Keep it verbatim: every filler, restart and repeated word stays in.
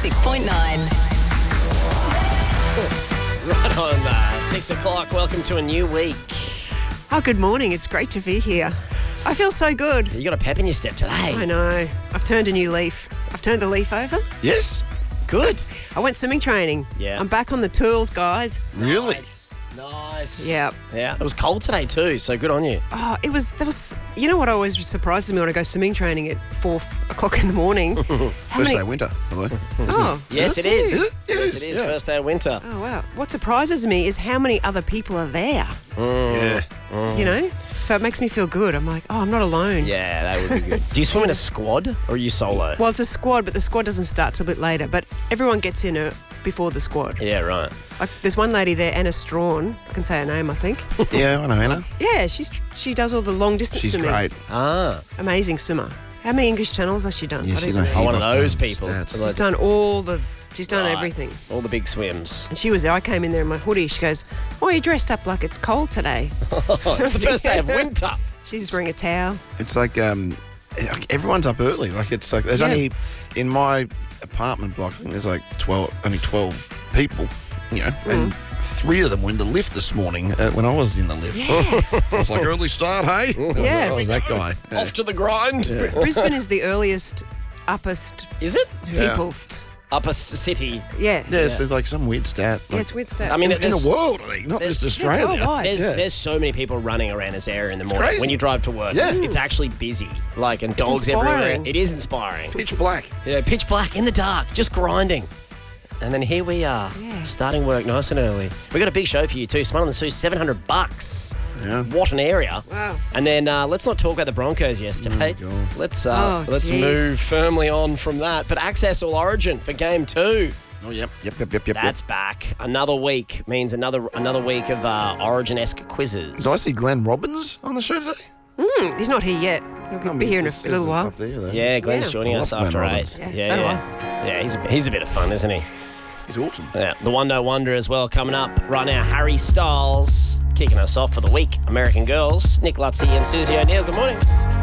ninety-six point nine. Right on uh, six o'clock. Welcome to a new week. Oh, good morning. It's great to be here. I feel so good. You got a pep in your step today. I know. I've turned a new leaf. I've turned the leaf over. Yes. Good. I went swimming training. Yeah. I'm back on the tools, guys. Really? Nice. Nice. Yeah. Yeah. It was cold today too, so good on you. Oh, it was, that was, you know what always surprises me when I go swimming training at four o'clock in the morning? How First many- day of winter, by the way. Oh, Yes, that's it is. Is it? Yeah, it yes, is, it is. yeah. First day of winter. Oh, wow. What surprises me is how many other people are there, Yeah. you know? So it makes me feel good. I'm like, oh, I'm not alone. Yeah, that would be good. Do you swim in a squad or are you solo? Well, it's a squad, but the squad doesn't start till a bit later. But everyone gets in uh, before the squad. Yeah, right. Like, there's one lady there, Anna Strawn. I can say her name, I think. Yeah, I know Anna. Yeah, she's she does all the long distance She's swimming. great. Ah. Amazing swimmer. How many English channels has she done? Yeah, I she's don't done even a know. Oh, one of heap of, those um, people. stats. She's done all the. She's done Right. everything. All the big swims. And she was there. I came in there in my hoodie. She goes, "Oh, you're dressed up like it's cold today." Oh, it's the first day of winter. She just bring a towel. It's like um, everyone's up early. Like it's like there's Yeah. only in my apartment block. I think there's like twelve, only twelve people. You know, and three of them were in the lift this morning uh, when I was in the lift. I was like, early start, hey? Yeah. I was that guy. Yeah. Off to the grind. Brisbane is the earliest, uppest, Is it? Yeah. peoplest. Upper s- city. Yeah. Yeah, so it's like some weird stat. Yeah, Like, it's weird stuff. I mean, in, in there's- the world, I think, not there's- just it's Australia. worldwide. There's Yeah. there's so many people running around this area in the morning. crazy. When you drive to work, Yeah. it's, it's actually busy. Like, and dogs inspiring. everywhere. It is inspiring. Pitch black. Yeah, pitch black in the dark, just grinding. And then here we are, Yeah. starting work nice and early. We got a big show for you too. Smart on the Sue, seven hundred bucks. Yeah. What an area! Wow. And then uh, let's not talk about the Broncos yesterday. Oh, God. let's uh, Oh, let's geez. move firmly on from that. But Access All Origin for Game Two. Oh, yep, yep, yep, yep, yep. That's back. Another week means another another week of uh, Origin-esque quizzes. Did I see Glenn Robbins on the show today? Hmm, he's not here yet. He'll be here in a, It a little says while. Up there, though. Yeah, Glenn's Yeah. joining I us love after Glenn eight. Robbins. Yeah, yeah, so do yeah. Yeah, he's a, he's a bit of fun, isn't he? He's awesome. Yeah, the One No Wonder as well coming up right now. Harry Styles kicking us off for the week. American Girls, Nick Lutzy and Susie O'Neill. Good morning.